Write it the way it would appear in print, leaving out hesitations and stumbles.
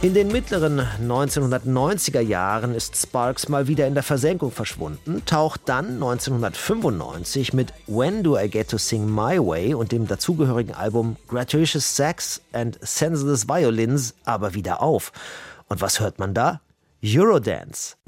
In den mittleren 1990er Jahren ist Sparks mal wieder in der Versenkung verschwunden, taucht dann 1995 mit When Do I Get to Sing My Way und dem dazugehörigen Album Gratuitous Sax and Senseless Violins aber wieder auf. Und was hört man da? Eurodance.